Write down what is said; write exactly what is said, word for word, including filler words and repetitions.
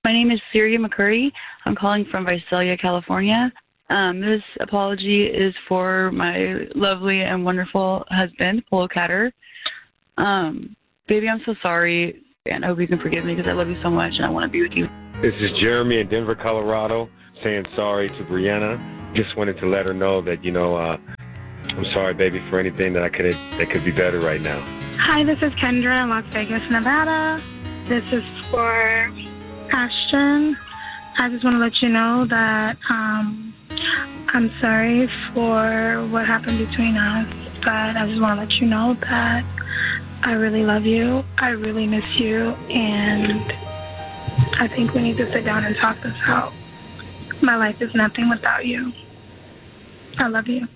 My name is Syria McCurry. I'm calling from Visalia, California. Um, this apology is for my lovely and wonderful husband, Polo Catter. Um, baby, I'm so sorry, and I hope you can forgive me because I love you so much and I want to be with you. This is Jeremy in Denver, Colorado, saying sorry to Brianna. Just wanted to let her know that, you know, uh, I'm sorry, baby, for anything that I could that could be better right now. Hi, this is Kendra in Las Vegas, Nevada. This is for Ashton. I just want to let you know that um, I'm sorry for what happened between us, but I just want to let you know that I really love you. I really miss you, and I think we need to sit down and talk this out. My life is nothing without you. I love you.